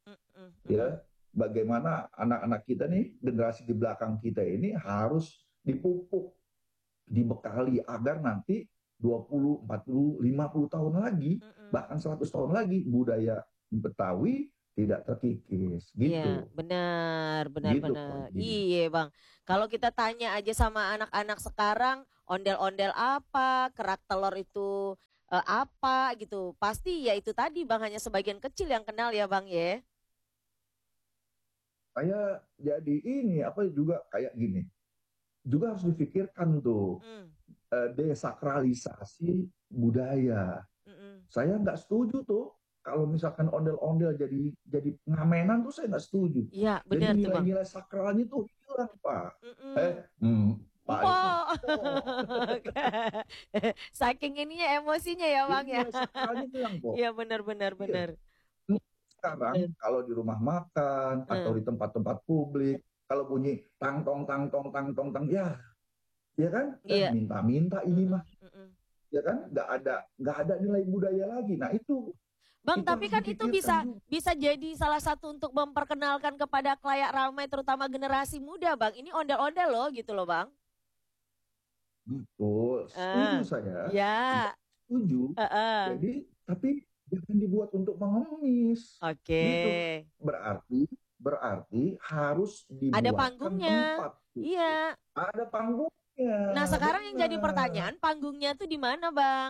Mm-mm, mm-mm. Ya, bagaimana anak-anak kita nih, generasi di belakang kita ini harus dipupuk, dibekali agar nanti 20, 40, 50 tahun lagi, Mm-mm. bahkan 100 tahun lagi budaya Betawi tidak terkikis Iya, gitu. benar, benar, Gitu benar. poinnya. Iya, Bang. Kalau kita tanya aja sama anak-anak sekarang, ondel-ondel apa, kerak telur itu apa gitu. Pasti ya itu tadi, Bang, hanya sebagian kecil yang kenal ya, Bang ya. Saya jadi ini apa juga kayak gini. Juga harus difikirkan tuh Mm, desakralisasi budaya. mm-mm. Saya nggak setuju tuh kalau misalkan ondel-ondel jadi ngamenan tuh saya nggak setuju. Iya, Jadi benar tuh, Bang. nilai-nilai sakralnya tuh hilang, Pak. Eh, Mm-mm. Pak Pak. Wow. Oh, Saking ininya emosinya ya, jadi Bang ya. nilai sakralnya hilang, kok. Iya, benar, benar, Iya. benar. Sekarang kalau di rumah makan atau Mm. di tempat-tempat publik, kalau bunyi tang tong tang tong tang tong tang, ya kan, Iya. minta-minta ini Mm-mm, mah, mm-mm. ya kan, nggak ada nilai budaya lagi. Nah Bang, itu tapi harus kan itu dipikirkan bisa juga. bisa jadi salah satu untuk memperkenalkan kepada khalayak ramai terutama generasi muda, Bang. Ini ondel-ondel loh gitu loh, Bang. Betul, setuju Ah, saya, ya. setuju. Heeh. Jadi, tapi jangan dibuat untuk mengemis, Oke. gitu. Berarti, berarti harus Ada dibuatkan panggungnya. tempat khusus. Iya. Ada panggungnya, Nah, sekarang yang jadi benar. pertanyaan, panggungnya tuh di mana, Bang?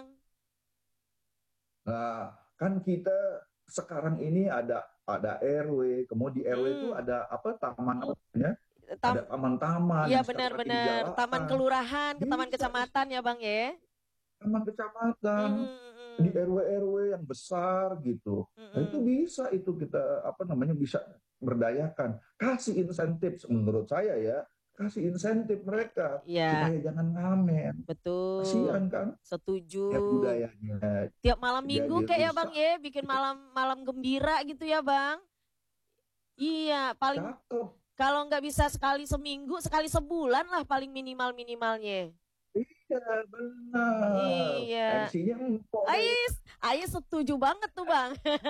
Nah, kan kita sekarang ini ada RW, kemudian di RW itu Hmm. ada apa taman apa namanya? Tam Ada taman-taman Iya yang sekarang lagi benar-benar taman digalakan. kelurahan ke taman Bisa di kecamatan ya, Bang ya. taman kecamatan, di Hmm. RW-RW yang besar gitu. Nah, itu Hmm. bisa itu kita apa namanya bisa berdayakan. Kasih insentif menurut saya ya, kasih insentif mereka Iya, supaya jangan ngamen. betul. Kasihan kan Setuju. ya budayanya Tiap malam minggu jadi kayak ya Bang rusak. ya, bikin malam malam gembira gitu ya Bang. Iya, paling Cakep. kalau nggak bisa sekali seminggu, sekali sebulan lah paling minimal minimalnya. Iya, benar. Iya, MC-nya empuk deh. Ais, Ais setuju banget tuh Bang.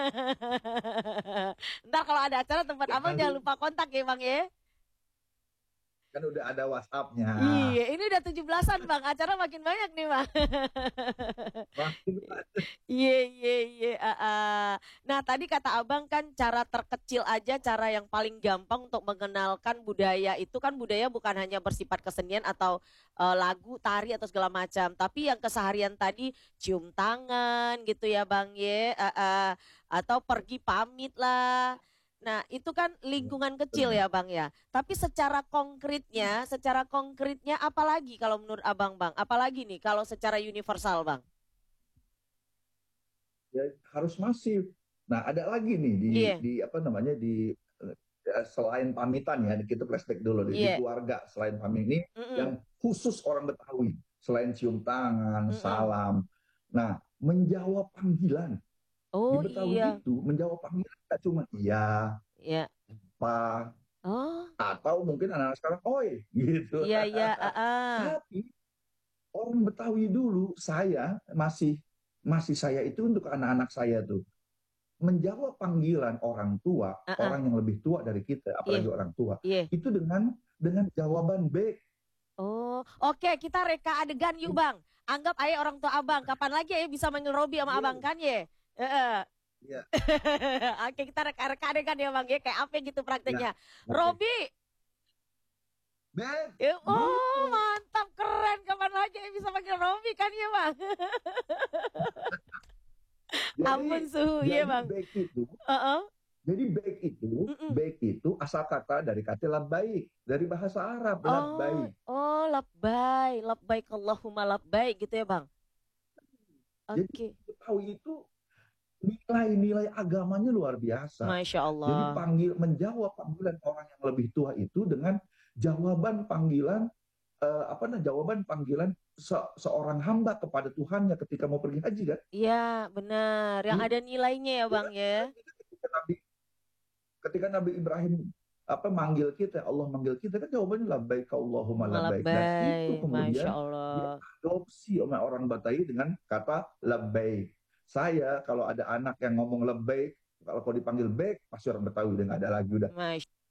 Ntar kalau ada acara tempat abang Jangan jangan lupa, lupa kontak ya Bang ya. kan udah ada WhatsApp-nya. Iya, ini udah 17-an Bang, acara makin banyak nih Bang. Makin Iya, iya, iya. Nah, tadi kata Abang kan cara terkecil aja, cara yang paling gampang untuk mengenalkan budaya itu kan budaya bukan hanya bersifat kesenian atau lagu, tari atau segala macam, tapi yang keseharian tadi cium tangan gitu ya Bang ye, atau pergi pamit lah. Nah, itu kan lingkungan kecil benar. ya Bang ya. Tapi secara konkretnya apalagi kalau menurut Abang Bang? Apalagi nih kalau secara universal Bang? Ya, harus masif. Nah, ada lagi nih Iya. di apa namanya selain pamitan ya, kita flashback dulu di Iya. keluarga selain pamit ini Mm-mm. yang khusus orang Betawi selain cium tangan, Mm-mm. salam. Nah, menjawab panggilan di Oh Betawi iya, itu menjawab panggilan tak cuma iya, ya. pak, Oh atau mungkin anak-anak sekarang oi gitu. iya iya. Tapi orang Betawi dulu saya masih masih saya itu untuk anak-anak saya tuh menjawab panggilan orang tua, Ah, ah. orang yang lebih tua dari kita, Iya apalagi orang tua, iya. itu dengan jawaban baik. Oh oke, kita reka adegan yuk bang. Anggap ayah orang tua abang. Kapan lagi ayah bisa manggil Robi sama abang Iya, kan ye? Heeh. iya, Oke, kita reka adegan ya bang ya. Kayak apa gitu iya. prakteknya? Oke. Robi. Baik, Oh gitu. mantap keren. Kapan lagi ayah bisa manggil Robi kan ya bang? Jadi Ampun suhu iya jadi bang. baik itu, Heeh. jadi baik itu asal kata dari kata labbaik, dari bahasa Arab Oh, labbaik. oh, labbaik, labbaik Allahumma labbaik gitu ya, Bang. Jadi Oke, Betawi itu nilai-nilai agamanya luar biasa. Masya Jadi Allah. menjawab panggilan orang yang lebih tua itu dengan jawaban panggilan apa nah jawaban panggilan seorang hamba kepada Tuhannya ketika mau pergi haji kan? Iya, benar. Yang Gitu. ada nilainya ya, Ya Bang kan? ya. Ketika Nabi Ibrahim apa manggil kita, Allah manggil kita kan jawabannya labbaik Allahumma labbaik, dan itu Labbaik, Masya kemudian Allah. diadopsi oleh orang Betawi dengan kata labbaik. Saya kalau ada anak yang ngomong labbaik kalau dipanggil back pasti orang Betawi udah nggak ada lagi udah. Masya